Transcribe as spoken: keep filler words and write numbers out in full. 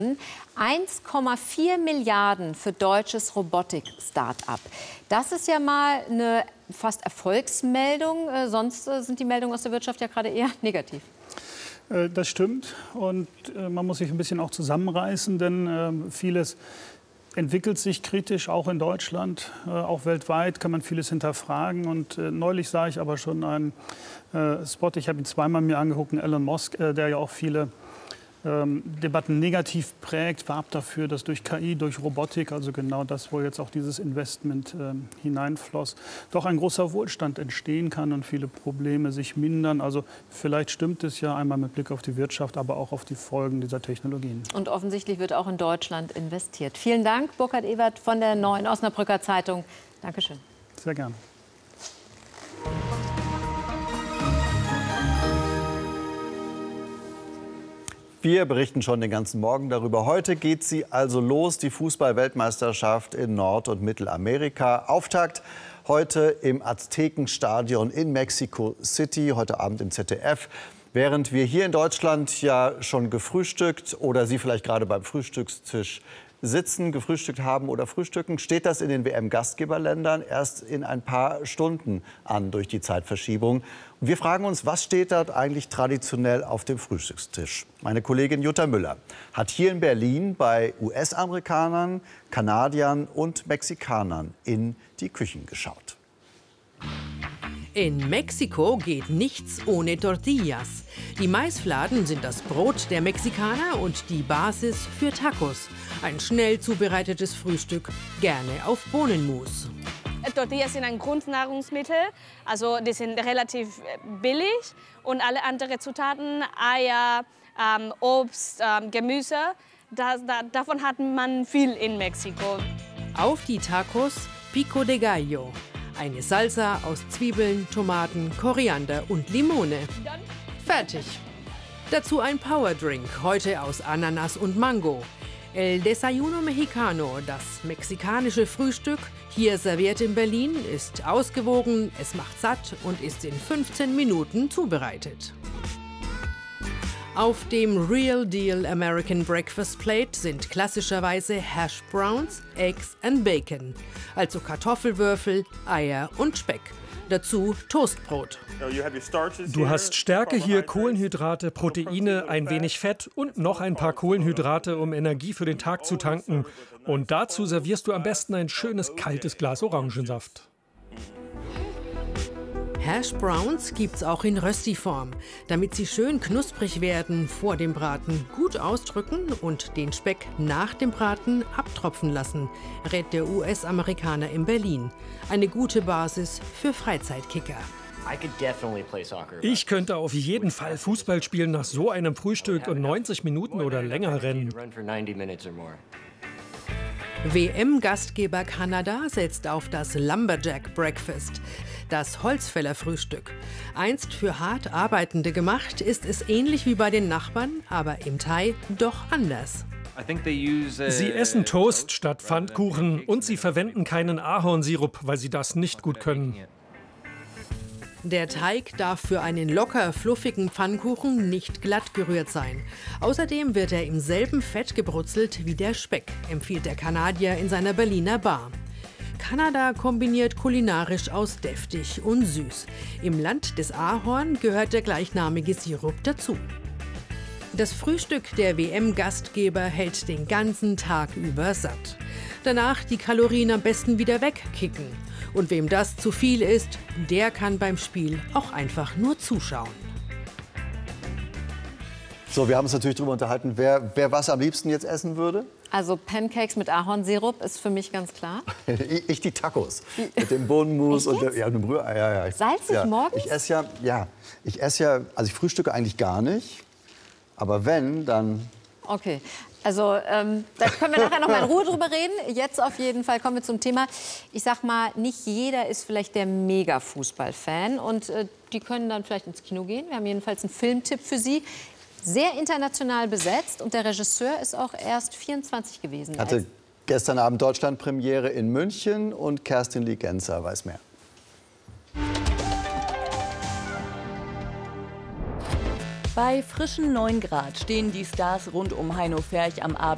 eins Komma vier Milliarden für deutsches Robotik-Start-up. Das ist ja mal eine fast Erfolgsmeldung. Äh, sonst äh, sind die Meldungen aus der Wirtschaft ja gerade eher negativ. Äh, das stimmt. Und äh, man muss sich ein bisschen auch zusammenreißen, denn äh, vieles entwickelt sich kritisch, auch in Deutschland. Äh, auch weltweit kann man vieles hinterfragen. Und äh, neulich sah ich aber schon einen äh, Spot, ich habe ihn zweimal mir angeguckt, Elon Musk, äh, der ja auch viele Ähm, Debatten negativ prägt, warb dafür, dass durch K I, durch Robotik, also genau das, wo jetzt auch dieses Investment ähm, hineinfloss, doch ein großer Wohlstand entstehen kann und viele Probleme sich mindern. Also vielleicht stimmt es ja einmal mit Blick auf die Wirtschaft, aber auch auf die Folgen dieser Technologien. Und offensichtlich wird auch in Deutschland investiert. Vielen Dank, Burkhard Ewert von der Neuen Osnabrücker Zeitung. Dankeschön. Sehr gerne. Wir berichten schon den ganzen Morgen darüber. Heute geht sie also los, die Fußball-Weltmeisterschaft in Nord- und Mittelamerika. Auftakt heute im Aztekenstadion in Mexico City, heute Abend im Z D F. Während wir hier in Deutschland ja schon gefrühstückt oder Sie vielleicht gerade beim Frühstückstisch sitzen, gefrühstückt haben oder frühstücken, steht das in den W M-Gastgeberländern erst in ein paar Stunden an durch die Zeitverschiebung. Und wir fragen uns, was steht dort eigentlich traditionell auf dem Frühstückstisch? Meine Kollegin Jutta Müller hat hier in Berlin bei U S-Amerikanern, Kanadiern und Mexikanern in die Küchen geschaut. In Mexiko geht nichts ohne Tortillas. Die Maisfladen sind das Brot der Mexikaner und die Basis für Tacos. Ein schnell zubereitetes Frühstück, gerne auf Bohnenmus. Tortillas sind ein Grundnahrungsmittel, also die sind relativ billig und alle anderen Zutaten, Eier, ähm, Obst, ähm, Gemüse, da, da, davon hat man viel in Mexiko. Auf die Tacos Pico de Gallo. Eine Salsa aus Zwiebeln, Tomaten, Koriander und Limone. Fertig. Dazu ein Powerdrink, heute aus Ananas und Mango. El Desayuno Mexicano, das mexikanische Frühstück, hier serviert in Berlin, ist ausgewogen, es macht satt und ist in fünfzehn Minuten zubereitet. Auf dem Real Deal American Breakfast Plate sind klassischerweise Hash Browns, Eggs and Bacon, also Kartoffelwürfel, Eier und Speck. Dazu Toastbrot. Du hast Stärke hier, Kohlenhydrate, Proteine, ein wenig Fett und noch ein paar Kohlenhydrate, um Energie für den Tag zu tanken. Und dazu servierst du am besten ein schönes kaltes Glas Orangensaft. Hash Browns gibt's auch in Rösti-Form. Damit sie schön knusprig werden vor dem Braten, gut ausdrücken und den Speck nach dem Braten abtropfen lassen, rät der U S-Amerikaner in Berlin. Eine gute Basis für Freizeitkicker. Ich könnte auf jeden Fall Fußball spielen nach so einem Frühstück und neunzig Minuten oder länger rennen. W M-Gastgeber Kanada setzt auf das Lumberjack Breakfast, das Holzfällerfrühstück. Einst für hart Arbeitende gemacht, ist es ähnlich wie bei den Nachbarn, aber im Thai doch anders. Sie essen Toast statt Pfannkuchen und sie verwenden keinen Ahornsirup, weil sie das nicht gut können. Der Teig darf für einen locker fluffigen Pfannkuchen nicht glatt gerührt sein. Außerdem wird er im selben Fett gebrutzelt wie der Speck, empfiehlt der Kanadier in seiner Berliner Bar. Kanada kombiniert kulinarisch aus deftig und süß. Im Land des Ahorn gehört der gleichnamige Sirup dazu. Das Frühstück der W M-Gastgeber hält den ganzen Tag über satt. Danach die Kalorien am besten wieder wegkicken. Und wem das zu viel ist, der kann beim Spiel auch einfach nur zuschauen. So, wir haben uns natürlich darüber unterhalten, wer, wer was am liebsten jetzt essen würde. Also Pancakes mit Ahornsirup ist für mich ganz klar. ich, ich die Tacos mit dem Bohnenmus und der, ja, dem Rührei. Ja, ja, ich, Salzig ja. morgens? Ich esse ja, ja, ich esse ja, also ich frühstücke eigentlich gar nicht. Aber wenn, dann... Okay, also ähm, da können wir nachher noch mal in Ruhe drüber reden. Jetzt auf jeden Fall kommen wir zum Thema. Ich sag mal, nicht jeder ist vielleicht der Mega-Fußball-Fan. Und äh, die können dann vielleicht ins Kino gehen. Wir haben jedenfalls einen Filmtipp für Sie. Sehr international besetzt. Und der Regisseur ist auch erst vierundzwanzig gewesen. Hatte gestern Abend Deutschland-Premiere in München. Und Kerstin Lee-Genzer weiß mehr. Bei frischen neun Grad stehen die Stars rund um Heino Ferch am Abend